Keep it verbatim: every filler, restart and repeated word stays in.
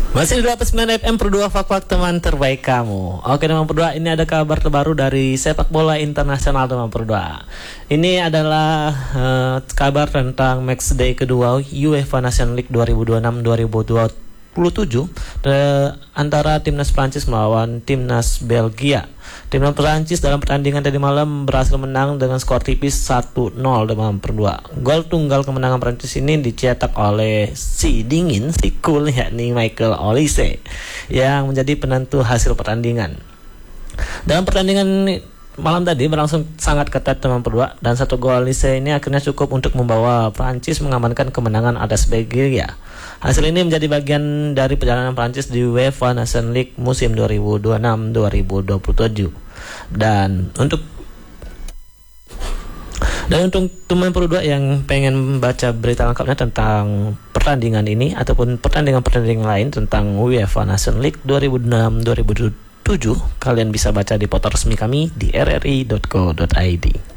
Masih di delapan puluh sembilan F M Pro dua Fak-Fak teman terbaik kamu. Oke teman Pro dua, ini ada kabar terbaru dari sepak bola internasional teman Pro dua. Ini adalah uh, kabar tentang match day kedua UEFA Nations League dua ribu dua puluh enam dua ribu dua puluh tujuh uh, antara timnas Prancis melawan timnas Belgia. Timnas Prancis dalam pertandingan tadi malam berhasil menang dengan skor tipis satu nol teman Pro dua. Gol tunggal kemenangan Prancis ini dicetak oleh si dingin, si cool, yakni Michael Olise yang menjadi penentu hasil pertandingan. Dalam pertandingan malam tadi berlangsung sangat ketat teman Pro dua, dan satu gol Olise ini akhirnya cukup untuk membawa Prancis mengamankan kemenangan atas Belgia. Hasil ini menjadi bagian dari perjalanan Prancis di UEFA Nations League musim dua ribu dua puluh enam dua ribu dua puluh tujuh. Dan untuk Dan untuk teman Pro dua yang pengen baca berita lengkapnya tentang pertandingan ini ataupun pertandingan-pertandingan lain tentang UEFA Nations League dua ribu enam dua ribu tujuh, kalian bisa baca di portal resmi kami di r r i dot co dot i d.